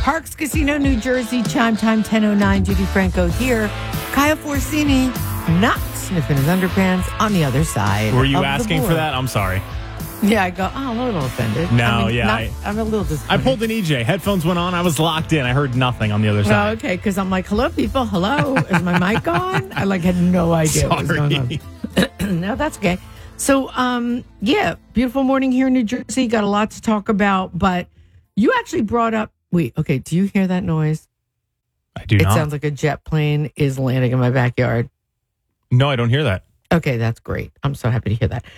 Parks Casino, New Jersey, chime time 10:09. Judy Franco here. Kyle Forsini not sniffing his underpants on the other side. Were you asking for that? I'm sorry. Yeah, I go, I'm a little offended. No, I'm a little disappointed. I pulled an EJ. Headphones went on. I was locked in. I heard nothing on the other side. Oh, okay, because I'm like, hello, people. Hello. Is my mic on? I had no idea what was going on. No, that's okay. So, beautiful morning here in New Jersey. Got a lot to talk about, but you actually brought up, wait, okay, do you hear that noise? I do not. It sounds like a jet plane is landing in my backyard. No, I don't hear that. Okay, that's great. I'm so happy to hear that.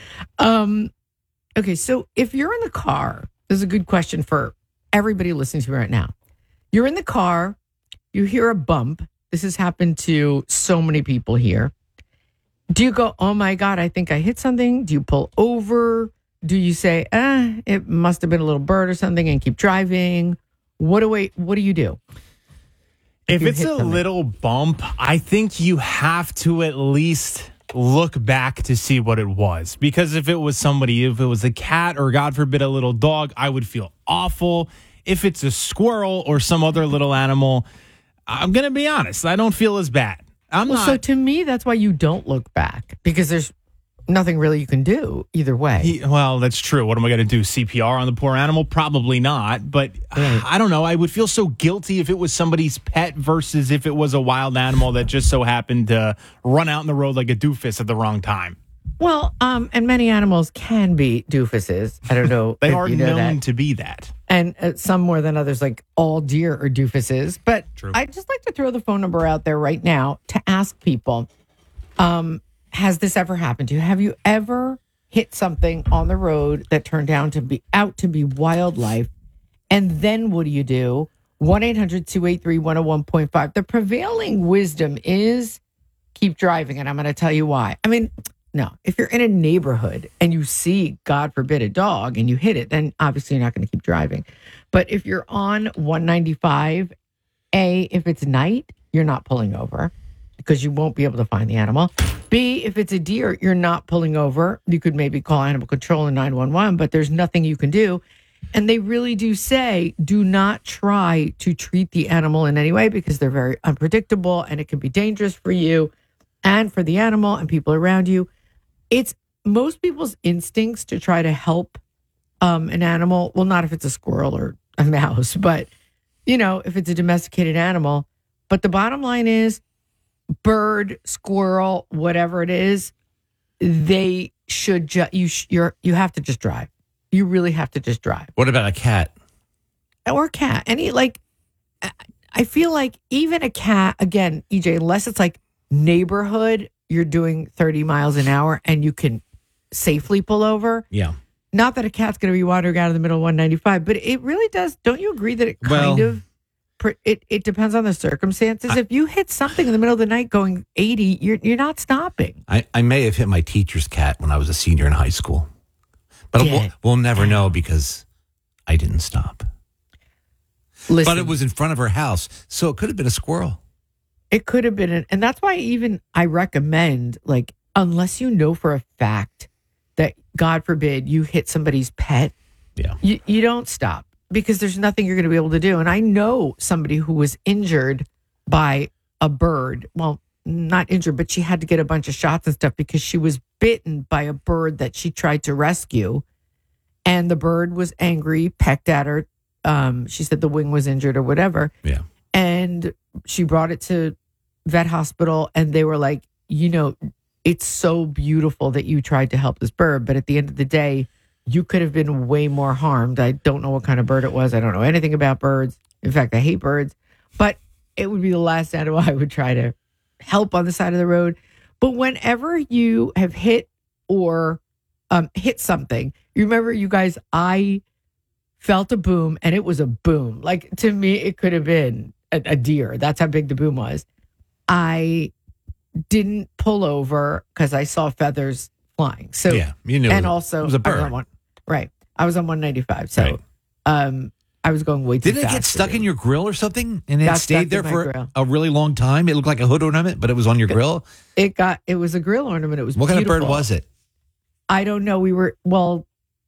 Okay, so if you're in the car, this is a good question for everybody listening to me right now. You're in the car, you hear a bump. This has happened to so many people here. Do you go, oh my God, I think I hit something? Do you pull over? Do you say, it must have been a little bird or something and keep driving? What do you do? If it's a little bump, I think you have to at least look back to see what it was. Because if it was a cat or, God forbid, a little dog, I would feel awful. If it's a squirrel or some other little animal, I'm going to be honest, I don't feel as bad. So to me, that's why you don't look back, because there's nothing really you can do either way. Well, that's true. What am I going to do? CPR on the poor animal? Probably not. But I don't know. I would feel so guilty if it was somebody's pet versus if it was a wild animal that just so happened to run out in the road like a doofus at the wrong time. Well, and many animals can be doofuses. I don't know. They are known to be that. And some more than others, like all deer are doofuses. But True. I'd just like to throw the phone number out there right now to ask people, has this ever happened to you? Have you ever hit something on the road that turned out to be wildlife? And then what do you do? 1-800-283-101.5. The prevailing wisdom is keep driving, and I'm going to tell you why. I mean, no, if you're in a neighborhood and you see, God forbid, a dog and you hit it, then obviously you're not going to keep driving. But if you're on 195, if it's night, you're not pulling over because you won't be able to find the animal. B, if it's a deer, you're not pulling over. You could maybe call animal control and 911, but there's nothing you can do. And they really do say, do not try to treat the animal in any way because they're very unpredictable and it can be dangerous for you and for the animal and people around you. It's most people's instincts to try to help an animal. Well, not if it's a squirrel or a mouse, but, if it's a domesticated animal. But the bottom line is, bird, squirrel, whatever it is, they should you have to just drive. You really have to just drive. What about a cat? Or a cat. I feel like even a cat, again, EJ, unless it's like neighborhood, you're doing 30 miles an hour and you can safely pull over. Yeah. Not that a cat's going to be wandering out of the middle of 195, but it really does. Don't you agree that it depends on the circumstances? If you hit something in the middle of the night going 80, you're not stopping. I may have hit my teacher's cat when I was a senior in high school. But we'll never know because I didn't stop. Listen, but it was in front of her house, so it could have been a squirrel. It could have been. And that's why I recommend, unless you know for a fact that, God forbid, you hit somebody's pet, you don't stop. Because there's nothing you're going to be able to do. And I know somebody who was injured by a bird. Well, not injured, but she had to get a bunch of shots and stuff because she was bitten by a bird that she tried to rescue. And the bird was angry, pecked at her. She said the wing was injured or whatever. Yeah. And she brought it to vet hospital and they were like, it's so beautiful that you tried to help this bird. But at the end of the day, you could have been way more harmed. I don't know what kind of bird it was. I don't know anything about birds. In fact, I hate birds. But it would be the last animal I would try to help on the side of the road. But whenever you have hit or hit something, you remember, you guys, I felt a boom and it was a boom. To me, it could have been a deer. That's how big the boom was. I didn't pull over because I saw feathers flying. So yeah, you knew. And also, it was a bird. I was on 195. So I was going way too fast. Did it get stuck in your grill or something? And it stayed there for a really long time? It looked like a hood ornament, but it was on your grill? It was a grill ornament. It was What beautiful. kind of bird was it? I don't know.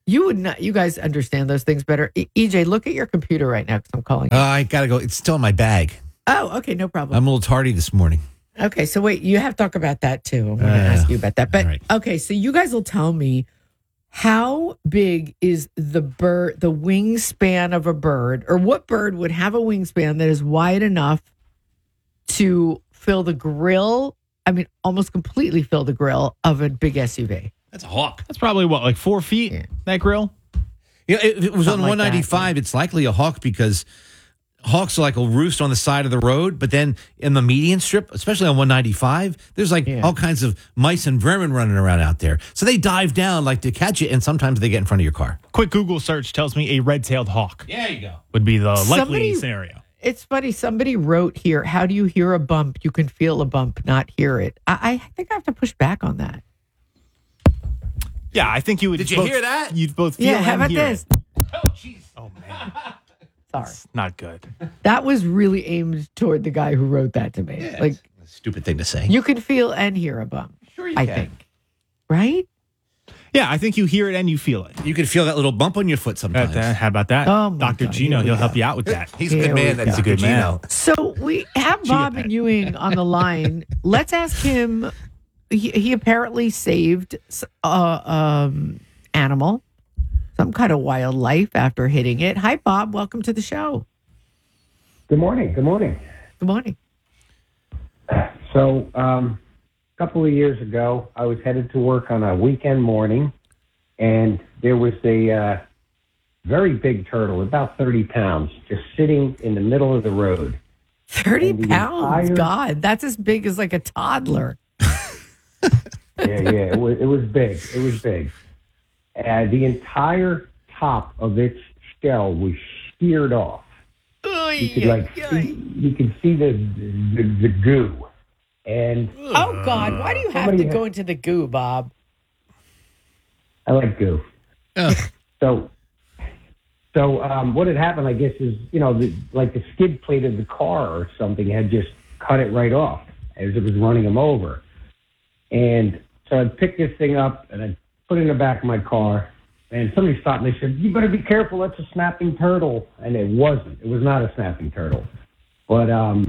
You would not. You guys understand those things better. EJ, look at your computer right now because I'm calling you. I got to go. It's still in my bag. Oh, okay, no problem. I'm a little tardy this morning. Okay, so wait, you have to talk about that too. I'm going to ask you about that. But right. okay, so you guys will tell me, how big is the wingspan of a bird, or what bird would have a wingspan that is wide enough to fill the grill? I mean, almost completely fill the grill of a big SUV. That's a hawk. That's probably what, like 4 feet, that grill? Yeah, if it was Something on like that, 195, it's likely a hawk because hawks are like a roost on the side of the road. But then in the median strip, especially on 195, there's like all kinds of mice and vermin running around out there. So they dive down like to catch it, and sometimes they get in front of your car. Quick Google search tells me a red-tailed hawk. There you go. Would be the likely scenario. It's funny. Somebody wrote here, how do you hear a bump? You can feel a bump, not hear it. I think I have to push back on that. Yeah, I think you would. Did you hear that? You'd both feel Yeah, how and about hear this? it. Oh, jeez. Oh, man. Sorry. It's not good. That was really aimed toward the guy who wrote that to me. Yeah, like, it's a stupid thing to say. you can feel and hear a bump. Sure you I can. think. Right? Yeah, I think you hear it and you feel it. You can feel that little bump on your foot sometimes. How about that? Oh, my Dr. God, Gino, here we he'll go. help you out with that. He's a Here good we man. go. That's a Good good man. Gino. So we have Bob and Ewing on the line. Let's ask him. He apparently saved animal, some kind of wildlife after hitting it. Hi, Bob. Welcome to the show. Good morning. Good morning. Good morning. So, a couple of years ago, I was headed to work on a weekend morning, and there was a very big turtle, about 30 pounds, just sitting in the middle of the road. 30 And the pounds. entire- God, that's as big as like a toddler. Yeah, it was big. It was big. The entire top of its shell was sheared off. You could see the goo. And Oh, God. Why do you have to go into the goo, Bob? I like goo. So what had happened, I guess, is, the skid plate of the car or something had just cut it right off as it was running him over. And so I picked this thing up and I put it in the back of my car. And somebody stopped and they said, "You better be careful. That's a snapping turtle." And it wasn't. It was not a snapping turtle. But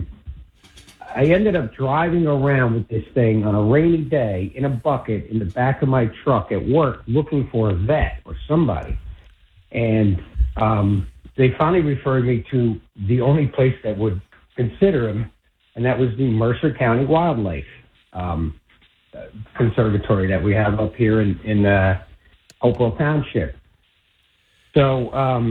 I ended up driving around with this thing on a rainy day in a bucket in the back of my truck at work looking for a vet or somebody. And they finally referred me to the only place that would consider him, and that was the Mercer County Wildlife Conservatory that we have up here in Hopewell Township. So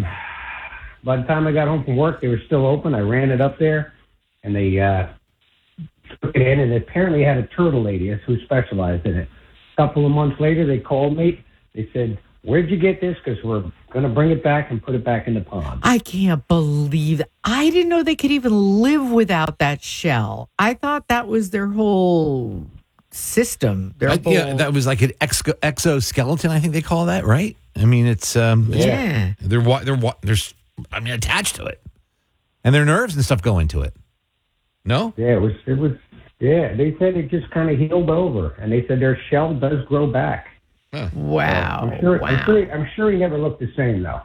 by the time I got home from work, they were still open. I ran it up there, and they took it in, and apparently had a turtle lady who specialized in it. A couple of months later, they called me. They said, "Where'd you get this? Because we're going to bring it back and put it back in the pond." I can't believe that. I didn't know they could even live without that shell. I thought that was their whole system. Yeah, that was like an exoskeleton, I think they call that, right? I mean, it's Yeah. they're attached to it, and their nerves and stuff go into it. No, Yeah, it was. Yeah, they said it just kind of healed over, and they said their shell does grow back. Wow. I'm sure. Wow. I'm sure he never looked the same though.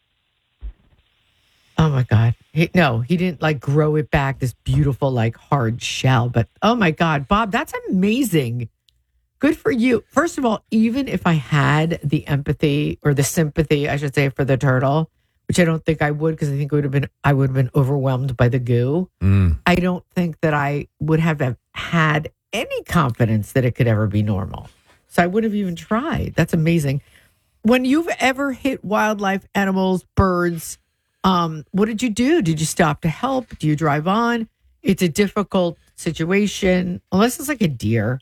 Oh my God. He didn't like grow it back, this beautiful, like hard shell. But oh my God, Bob, that's amazing. Good for you. First of all, even if I had the empathy or the sympathy, I should say, for the turtle, which I don't think I would, because I think I would have been overwhelmed by the goo. I don't think that I would have had any confidence that it could ever be normal. So I wouldn't have even tried. That's amazing. When you've ever hit wildlife, animals, birds, what did you do? Did you stop to help? Do you drive on? It's a difficult situation, unless it's like a deer.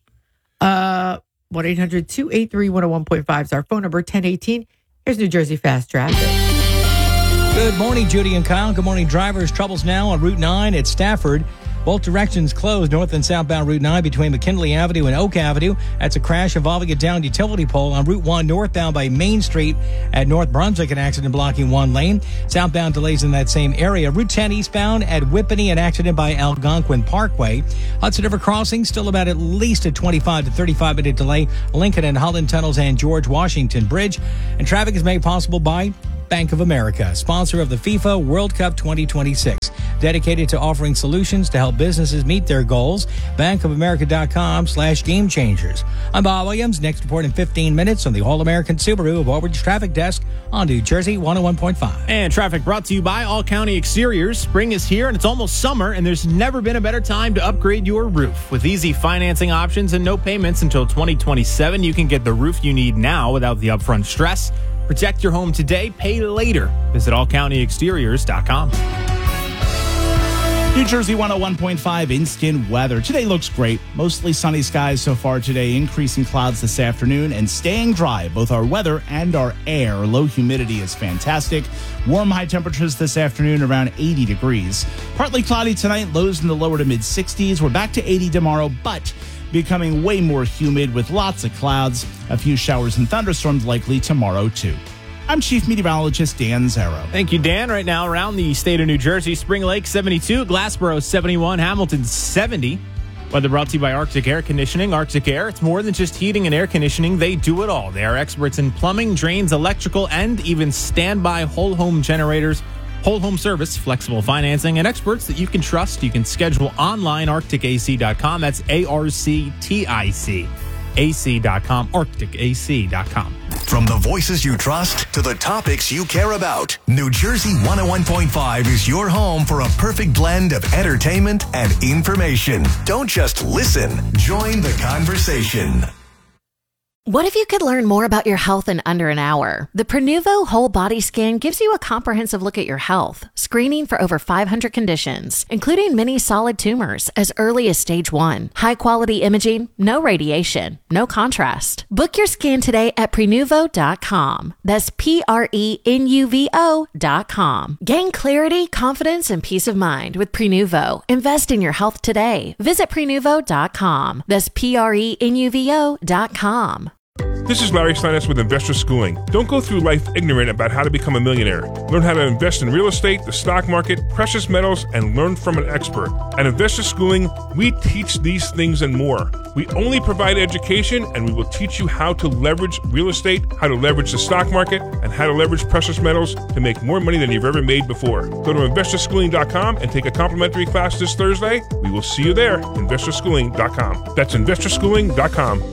1-800-283-101.5 is our phone number, 1018. Here's New Jersey Fast Traffic. Good morning, Judy and Kyle. Good morning, drivers. Troubles now on Route 9 at Stafford. Both directions closed north and southbound Route 9 between McKinley Avenue and Oak Avenue. That's a crash involving a downed utility pole on Route 1 northbound by Main Street at North Brunswick, an accident blocking one lane. Southbound delays in that same area. Route 10 eastbound at Whippany, an accident by Algonquin Parkway. Hudson River Crossing, still about at least a 25 to 35-minute delay. Lincoln and Holland Tunnels and George Washington Bridge. And traffic is made possible by Bank of America, sponsor of the FIFA World Cup 2026. Dedicated to offering solutions to help businesses meet their goals. bankofamerica.com/game changers. I'm Bob Williams. Next report in 15 minutes on the All-American Subaru of Overbridge Traffic Desk on New Jersey 101.5. And traffic brought to you by All County Exteriors. Spring is here and it's almost summer, and there's never been a better time to upgrade your roof. With easy financing options and no payments until 2027, you can get the roof you need now without the upfront stress. Protect your home today, pay later. Visit allcountyexteriors.com. New Jersey 101.5 instant weather. Today looks great. Mostly sunny skies so far today, increasing clouds this afternoon and staying dry. Both our weather and our air. Low humidity is fantastic. Warm high temperatures this afternoon around 80 degrees. Partly cloudy tonight, lows in the lower to mid 60s. We're back to 80 tomorrow, but becoming way more humid with lots of clouds. A few showers and thunderstorms likely tomorrow too. I'm Chief Meteorologist Dan Zarrow. Thank you, Dan. Right now around the state of New Jersey, Spring Lake 72, Glassboro 71, Hamilton 70. Weather brought to you by Arctic Air Conditioning. Arctic Air, it's more than just heating and air conditioning. They do it all. They are experts in plumbing, drains, electrical, and even standby whole home generators. Whole home service, flexible financing, and experts that you can trust. You can schedule online, arcticac.com. That's ARCTIC. AC.com, arcticac.com. From the voices you trust to the topics you care about, New Jersey 101.5 is your home for a perfect blend of entertainment and information. Don't just listen, join the conversation. What if you could learn more about your health in under an hour? The Prenuvo Whole Body Scan gives you a comprehensive look at your health, screening for over 500 conditions, including many solid tumors as early as stage 1. High-quality imaging, no radiation, no contrast. Book your scan today at Prenuvo.com. That's Prenuvo.com. Gain clarity, confidence, and peace of mind with Prenuvo. Invest in your health today. Visit Prenuvo.com. That's Prenuvo.com. This is Larry Steinitz with Investor Schooling. Don't go through life ignorant about how to become a millionaire. Learn how to invest in real estate, the stock market, precious metals, and learn from an expert. At Investor Schooling, we teach these things and more. We only provide education, and we will teach you how to leverage real estate, how to leverage the stock market, and how to leverage precious metals to make more money than you've ever made before. Go to investorschooling.com and take a complimentary class this Thursday. We will see you there, investorschooling.com. That's investorschooling.com.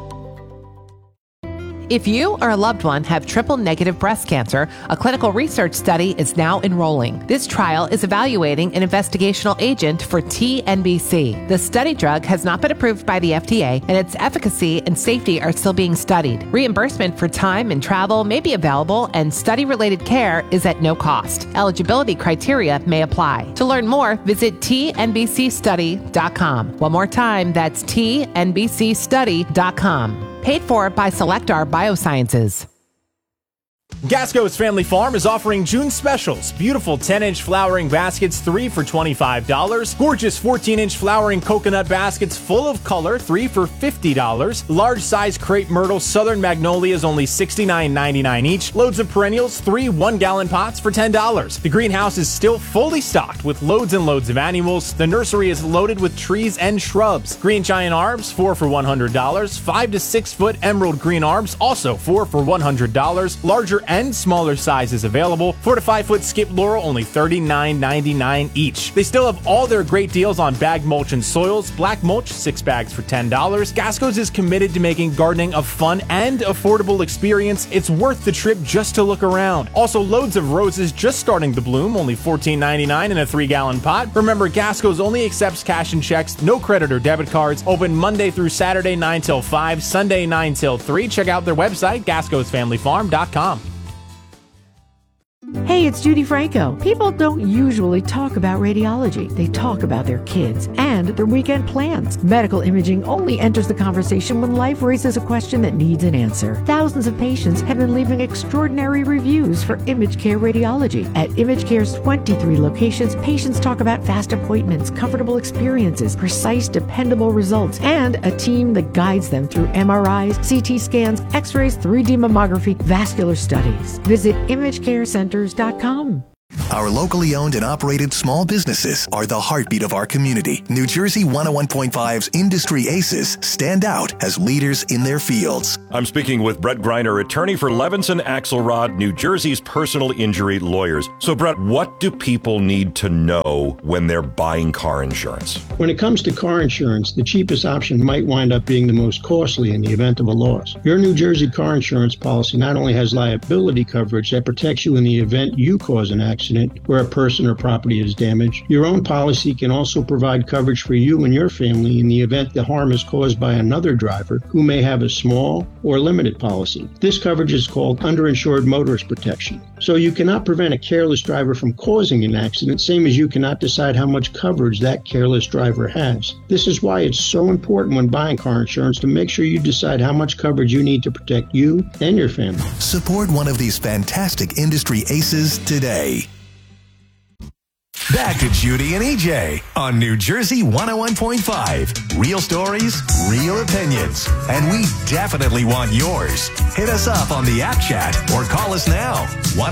If you or a loved one have triple-negative breast cancer, a clinical research study is now enrolling. This trial is evaluating an investigational agent for TNBC. The study drug has not been approved by the FDA, and its efficacy and safety are still being studied. Reimbursement for time and travel may be available, and study-related care is at no cost. Eligibility criteria may apply. To learn more, visit tnbcstudy.com. One more time, that's tnbcstudy.com. Paid for by Selectar Biosciences. Gasco's Family Farm is offering June specials. Beautiful 10-inch flowering baskets, 3 for $25. Gorgeous 14-inch flowering coconut baskets full of color, 3 for $50. Large-size crepe myrtle southern magnolias, only $69.99 each. Loads of perennials, 3 1-gallon pots for $10. The greenhouse is still fully stocked with loads and loads of annuals. The nursery is loaded with trees and shrubs. Green giant arbs, 4 for $100. 5 to 6 foot emerald green arbs, also 4 for $100. Larger and smaller sizes available. 4 to 5 foot skip laurel, only $39.99 each. They still have all their great deals on bag mulch and soils. Black mulch, 6 bags for $10. Gasco's is committed to making gardening a fun and affordable experience. It's worth the trip just to look around. Also, loads of roses just starting to bloom, only $14.99 in a 3-gallon pot. Remember, Gasco's only accepts cash and checks, no credit or debit cards. Open Monday through Saturday 9 till 5, Sunday 9 till 3. Check out their website, gascosfamilyfarm.com. Hey, it's Judy Franco. People don't usually talk about radiology. They talk about their kids and their weekend plans. Medical imaging only enters the conversation when life raises a question that needs an answer. Thousands of patients have been leaving extraordinary reviews for Image Care Radiology. At Image Care's 23 locations, patients talk about fast appointments, comfortable experiences, precise, dependable results, and a team that guides them through MRIs, CT scans, X-rays, 3D mammography, vascular studies. Visit imagecarecenters.com. Our locally owned and operated small businesses are the heartbeat of our community. New Jersey 101.5's Industry Aces stand out as leaders in their fields. I'm speaking with Brett Greiner, attorney for Levinson Axelrod, New Jersey's personal injury lawyers. So, Brett, what do people need to know when they're buying car insurance? When it comes to car insurance, the cheapest option might wind up being the most costly in the event of a loss. Your New Jersey car insurance policy not only has liability coverage that protects you in the event you cause an accident where a person or property is damaged, your own policy can also provide coverage for you and your family in the event the harm is caused by another driver who may have a small or limited policy. This coverage is called underinsured motorist protection. So you cannot prevent a careless driver from causing an accident, same as you cannot decide how much coverage that careless driver has. This is why it's so important when buying car insurance to make sure you decide how much coverage you need to protect you and your family. Support one of these fantastic industry aces today. Back to Judy and EJ on New Jersey 101.5. Real stories, real opinions, and we definitely want yours. Hit us up on the app chat or call us now.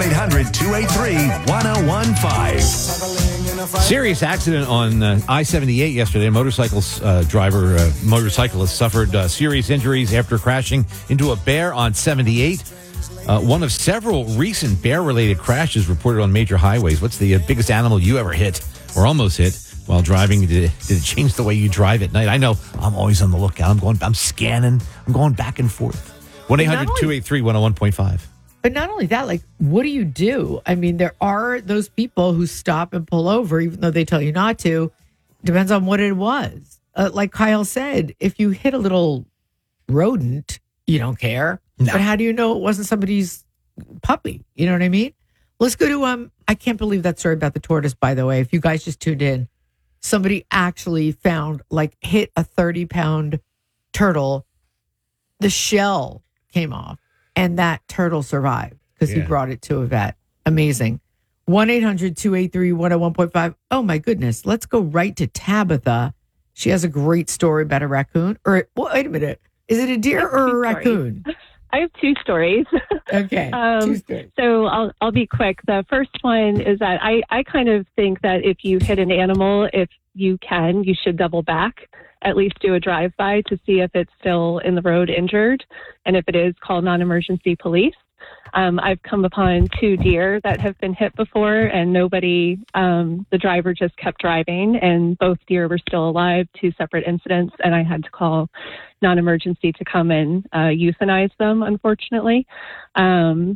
1-800-283-1015. Serious accident on I-78 yesterday. A motorcyclist suffered serious injuries after crashing into a bear on 78. One of several recent bear-related crashes reported on major highways. What's the biggest animal you ever hit or almost hit while driving? Did it change the way you drive at night? I know I'm always on the lookout. I'm scanning. I'm going back and forth. 1-800-283-101.5. But not only that, like, what do you do? I mean, there are those people who stop and pull over, even though they tell you not to. Depends on what it was. Like Kyle said, if you hit a little rodent, you don't care. No. But how do you know it wasn't somebody's puppy? You know what I mean? Let's go to, I can't believe that story about the tortoise, by the way. If you guys just tuned in, somebody actually hit a 30-pound turtle. The shell came off, and that turtle survived because he brought it to a vet. Amazing. 1-800-283-101.5. Oh, my goodness. Let's go right to Tabitha. She has a great story about a raccoon. Wait a minute. Is it a deer or a raccoon? I have two stories. Okay, two stories. So I'll be quick. The first one is that I kind of think that if you hit an animal, if you can, you should double back, at least do a drive-by to see if it's still in the road injured. And if it is, call non-emergency police. I've come upon 2 deer that have been hit before, and the driver just kept driving, and both deer were still alive, 2 separate incidents, and I had to call non-emergency to come and euthanize them, unfortunately. And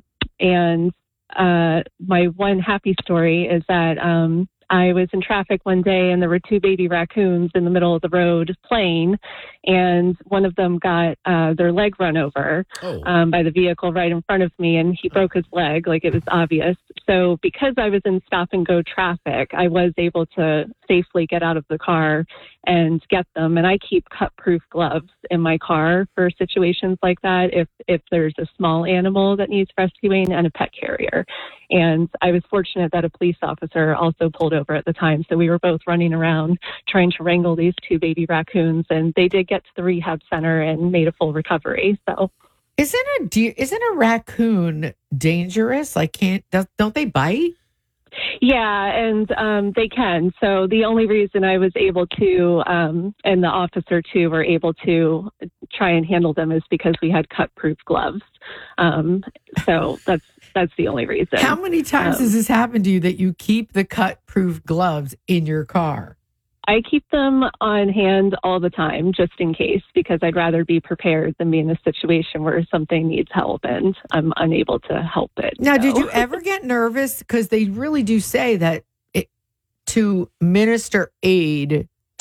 my one happy story is that I was in traffic one day, and there were 2 baby raccoons in the middle of the road playing, and one of them got their leg run over by the vehicle right in front of me, and he broke his leg, like it was obvious. So because I was in stop-and-go traffic, I was able to safely get out of the car and get them. And I keep cut-proof gloves in my car for situations like that, if there's a small animal that needs rescuing and a pet carrier. And I was fortunate that a police officer also pulled over at the time. So we were both running around trying to wrangle these 2 baby raccoons, and they did get to the rehab center and made a full recovery. So isn't a raccoon dangerous? Like, don't they bite? Yeah, and they can. So the only reason I was able to, and the officer too, were able to try and handle them is because we had cut-proof gloves. So that's the only reason. How many times has this happened to you that you keep the cut-proof gloves in your car? I keep them on hand all the time, just in case, because I'd rather be prepared than be in a situation where something needs help and I'm unable to help it. Now, did you ever get nervous? Because they really do say that to minister aid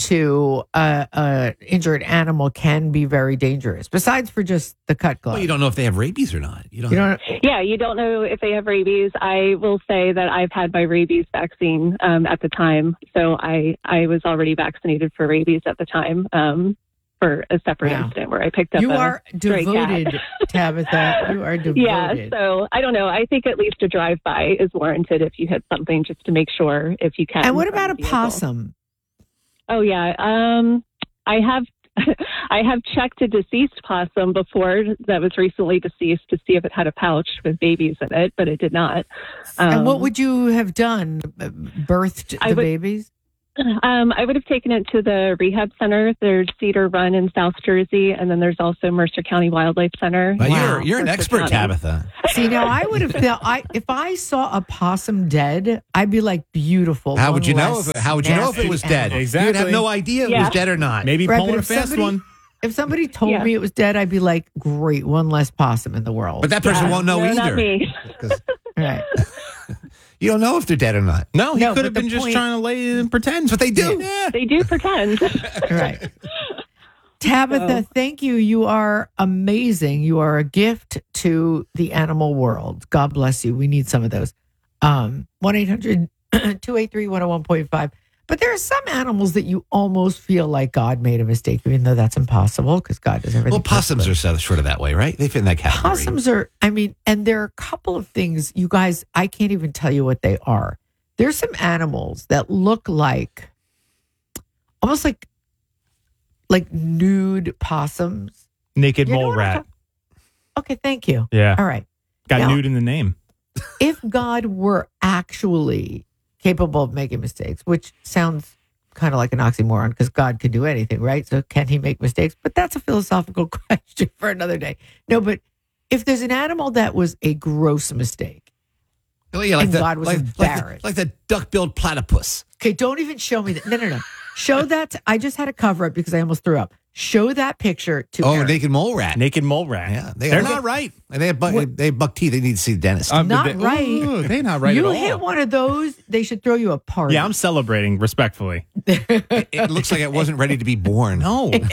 to a injured animal can be very dangerous. Besides for just the cut glove. Well, you don't know if they have rabies or not. You don't. Yeah, you don't know if they have rabies. I will say that I've had my rabies vaccine at the time, so I was already vaccinated for rabies at the time. For a separate incident where I picked up You a are stray devoted, cat. Tabitha. You are devoted. Yeah, so I don't know. I think at least a drive-by is warranted if you hit something just to make sure if you can. And what about a possum? Oh, yeah. I have I have checked a deceased possum before that was recently deceased to see if it had a pouch with babies in it, but it did not. And what would you have done? Birthed the babies? I would have taken it to the rehab center. There's Cedar Run in South Jersey, and then there's also Mercer County Wildlife Center. Wow. You're an expert, Tabitha. See, now I would have felt if I saw a possum dead, I'd be like, beautiful. How would you know if it was dead? Exactly. You'd have no idea if it was dead or not. Maybe pulling a fast one. If somebody told me it was dead, I'd be like, great, one less possum in the world. But that person won't know either. Not me. Right. You don't know if they're dead or not. No, he could have been just trying to lay and pretend. That's what they do. Yeah. They do pretend. Right. Tabitha, thank you. You are amazing. You are a gift to the animal world. God bless you. We need some of those. 1-800-283-101.5. But there are some animals that you almost feel like God made a mistake, even though that's impossible because God does everything. Well, possums are sort of that way, right? They fit in that category. Possums are, and there are a couple of things, you guys, I can't even tell you what they are. There's some animals that look like, almost like nude possums. Naked mole rat. Okay, thank you. Yeah. All right. Got Now, nude in the name. If God were actually capable of making mistakes, which sounds kind of like an oxymoron because God can do anything, right? So can he make mistakes? But that's a philosophical question for another day. No, but if there's an animal that was a gross mistake, and God was embarrassed. Like the duck-billed platypus. Okay, don't even show me that. No. Show that. I just had a cover up because I almost threw up. Show that picture to Eric. Naked mole rat. Naked mole rat. Yeah, they're not right. And they have buck teeth. They need to see the dentist. Not right. Ooh, they're not right you at all. hit one of those, they should throw you a party. Yeah, I'm celebrating respectfully. It looks like it wasn't ready to be born. No. You're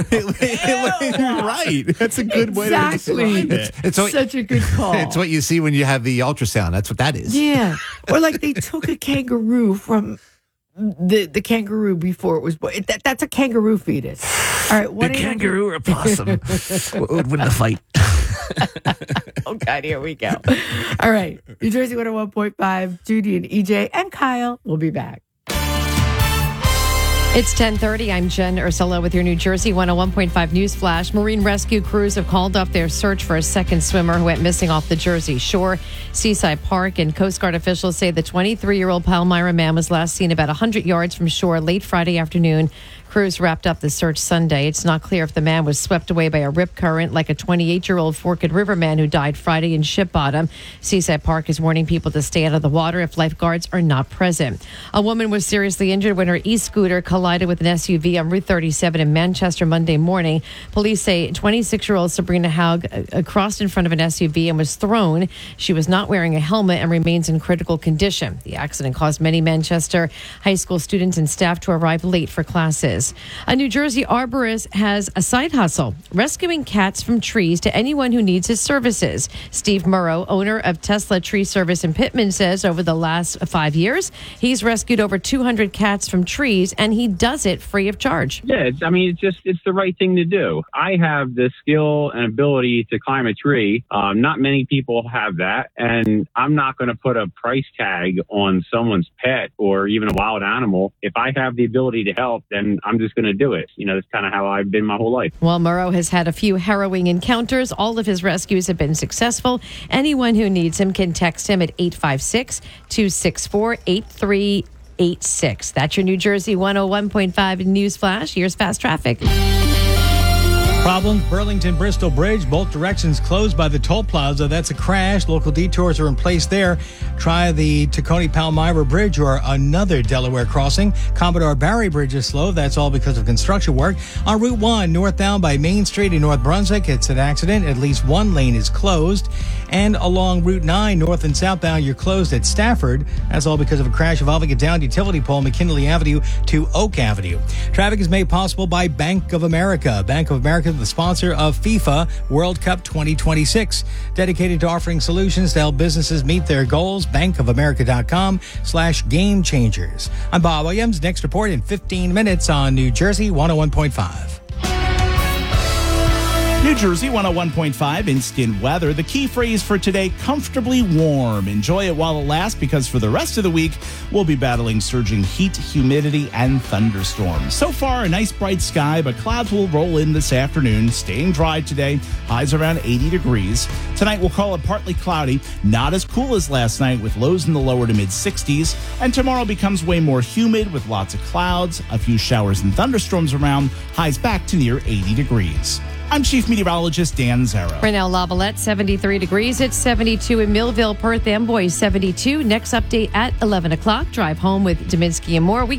right. That's a good way to describe it. It's such a good call. It's what you see when you have the ultrasound. That's what that is. Yeah. Or like they took a kangaroo from the kangaroo before it was born. That's a kangaroo fetus. All right. The kangaroo or possum would win the fight. Oh, God, here we go. All right. New Jersey 101.5, Judy and EJ and Kyle will be back. It's 10:30. I'm Jen Ursula with your New Jersey 101.5 News Flash. Marine rescue crews have called off their search for a second swimmer who went missing off the Jersey Shore. Seaside Park and Coast Guard officials say the 23-year-old Palmyra man was last seen about 100 yards from shore late Friday afternoon. Crews wrapped up the search Sunday. It's not clear if the man was swept away by a rip current like a 28-year-old Forked River man who died Friday in Ship Bottom. Seaside Park is warning people to stay out of the water if lifeguards are not present. A woman was seriously injured when her e-scooter collided with an SUV on Route 37 in Manchester Monday morning. Police say 26-year-old Sabrina Haug crossed in front of an SUV and was thrown. She was not wearing a helmet and remains in critical condition. The accident caused many Manchester high school students and staff to arrive late for classes. A New Jersey arborist has a side hustle, rescuing cats from trees to anyone who needs his services. Steve Murrow, owner of Tesla Tree Service in Pittman, says over the last 5 years, he's rescued over 200 cats from trees, and he does it free of charge. Yeah, it's the right thing to do. I have the skill and ability to climb a tree. Not many people have that, and I'm not going to put a price tag on someone's pet or even a wild animal. If I have the ability to help, then I'm just going to do it. That's kind of how I've been my whole life. Well, Murrow has had a few harrowing encounters. All of his rescues have been successful. Anyone who needs him can text him at 856-264-8386. That's your New Jersey 101.5 News Flash. Here's fast traffic. Problem, Burlington Bristol Bridge, both directions closed by the toll plaza. That's a crash. Local detours are in place there. Try the Tacony Palmyra Bridge or another Delaware crossing. Commodore Barry Bridge is slow. That's all because of construction work. On Route 1, northbound by Main Street in North Brunswick, it's an accident. At least one lane is closed. And along Route 9, north and southbound, you're closed at Stafford. That's all because of a crash involving a downed utility pole, McKinley Avenue to Oak Avenue. Traffic is made possible by Bank of America. Bank of America, the sponsor of FIFA World Cup 2026. Dedicated to offering solutions to help businesses meet their goals. bankofamerica.com/game changers. I'm Bob Williams. Next report in 15 minutes on New Jersey 101.5. New Jersey 101.5 instant weather. The key phrase for today, comfortably warm. Enjoy it while it lasts, because for the rest of the week, we'll be battling surging heat, humidity, and thunderstorms. So far, a nice bright sky, but clouds will roll in this afternoon. Staying dry today, highs around 80 degrees. Tonight, we'll call it partly cloudy, not as cool as last night with lows in the lower to mid-60s. And tomorrow becomes way more humid with lots of clouds, a few showers and thunderstorms around, highs back to near 80 degrees. I'm Chief Meteorologist Dan Zarrow. Right now, Lavalette, 73 degrees. It's 72 in Millville, Perth, Amboy, 72. Next update at 11 o'clock. Drive home with Dominski and more.